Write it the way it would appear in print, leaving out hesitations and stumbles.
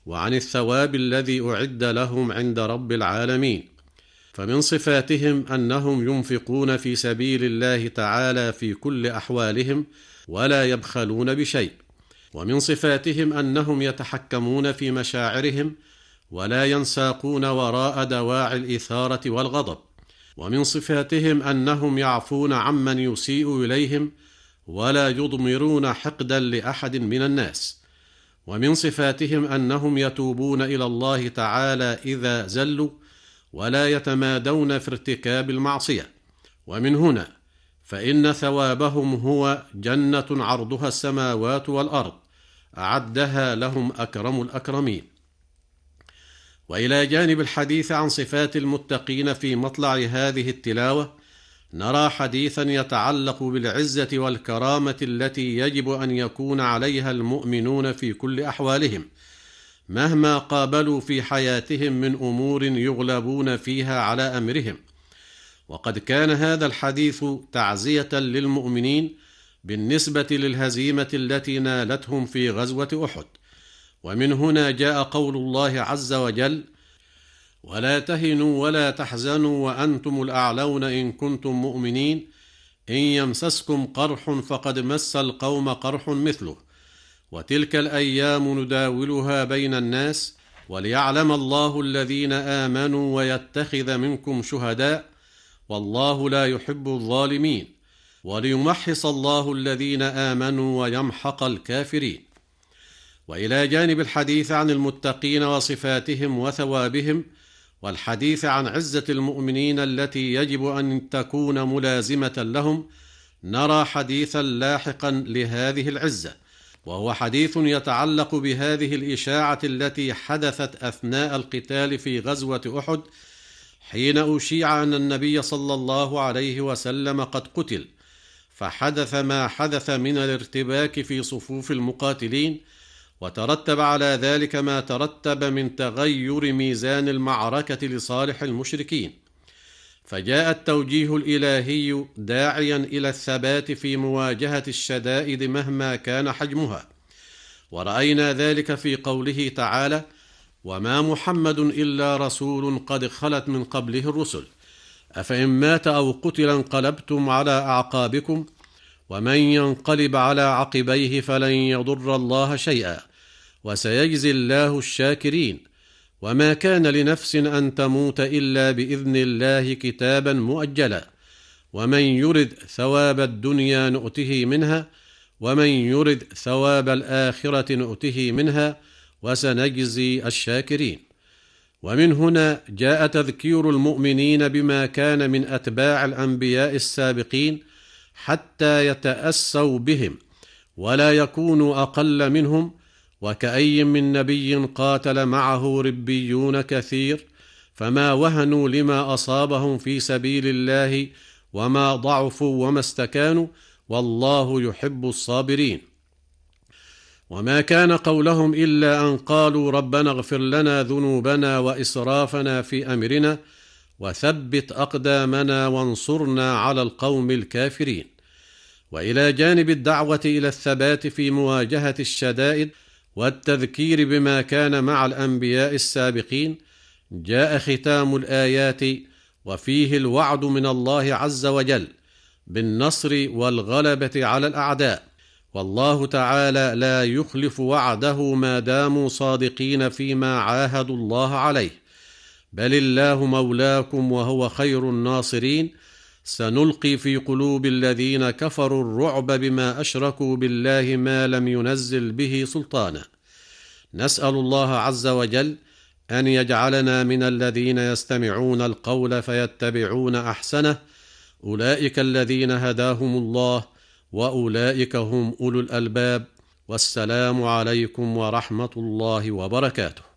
وعن الثواب الذي أعد لهم عند رب العالمين. فمن صفاتهم أنهم ينفقون في سبيل الله تعالى في كل أحوالهم ولا يبخلون بشيء. ومن صفاتهم أنهم يتحكمون في مشاعرهم ولا ينساقون وراء دواعي الإثارة والغضب. ومن صفاتهم أنهم يعفون عمن يسيء إليهم ولا يضمرون حقدا لأحد من الناس. ومن صفاتهم أنهم يتوبون إلى الله تعالى إذا زلوا ولا يتمادون في ارتكاب المعصية. ومن هنا فإن ثوابهم هو جنة عرضها السماوات والأرض أعدها لهم أكرم الأكرمين. وإلى جانب الحديث عن صفات المتقين في مطلع هذه التلاوة نرى حديثا يتعلق بالعزة والكرامة التي يجب أن يكون عليها المؤمنون في كل أحوالهم مهما قابلوا في حياتهم من أمور يغلبون فيها على أمرهم. وقد كان هذا الحديث تعزية للمؤمنين بالنسبة للهزيمة التي نالتهم في غزوة أحد. ومن هنا جاء قول الله عز وجل: ولا تهنوا ولا تحزنوا وأنتم الأعلون إن كنتم مؤمنين إن يمسسكم قرح فقد مس القوم قرح مثله وتلك الأيام نداولها بين الناس وليعلم الله الذين آمنوا ويتخذ منكم شهداء والله لا يحب الظالمين وليمحص الله الذين آمنوا ويمحق الكافرين. وإلى جانب الحديث عن المتقين وصفاتهم وثوابهم والحديث عن عزة المؤمنين التي يجب أن تكون ملازمة لهم نرى حديثا لاحقا لهذه العزة، وهو حديث يتعلق بهذه الإشاعة التي حدثت أثناء القتال في غزوة أحد حين أشيع أن النبي صلى الله عليه وسلم قد قتل، فحدث ما حدث من الارتباك في صفوف المقاتلين، وترتب على ذلك ما ترتب من تغير ميزان المعركة لصالح المشركين. فجاء التوجيه الإلهي داعيا إلى الثبات في مواجهة الشدائد مهما كان حجمها، ورأينا ذلك في قوله تعالى: وما محمد إلا رسول قد خلت من قبله الرسل أفإن مات أو قتل انقلبتم على أعقابكم ومن ينقلب على عقبيه فلن يضر الله شيئا وسيجزي الله الشاكرين وما كان لنفس أن تموت إلا بإذن الله كتابا مؤجلا ومن يرد ثواب الدنيا نؤته منها ومن يرد ثواب الآخرة نؤته منها وسنجزي الشاكرين. ومن هنا جاء تذكير المؤمنين بما كان من أتباع الأنبياء السابقين حتى يتأسوا بهم ولا يكونوا أقل منهم، وكأي من نبي قاتل معه ربيون كثير فما وهنوا لما أصابهم في سبيل الله وما ضعفوا وما استكانوا والله يحب الصابرين. وما كان قولهم إلا أن قالوا ربنا اغفر لنا ذنوبنا وإسرافنا في أمرنا وثبت أقدامنا وانصرنا على القوم الكافرين. وإلى جانب الدعوة إلى الثبات في مواجهة الشدائد والتذكير بما كان مع الأنبياء السابقين جاء ختام الآيات وفيه الوعد من الله عز وجل بالنصر والغلبة على الأعداء، والله تعالى لا يخلف وعده ما داموا صادقين فيما عاهدوا الله عليه، بل الله مولاكم وهو خير الناصرين. سنلقي في قلوب الذين كفروا الرعب بما أشركوا بالله ما لم ينزل به سلطانا. نسأل الله عز وجل أن يجعلنا من الذين يستمعون القول فيتبعون أحسنه، أولئك الذين هداهم الله وأولئك هم أولو الألباب. والسلام عليكم ورحمة الله وبركاته.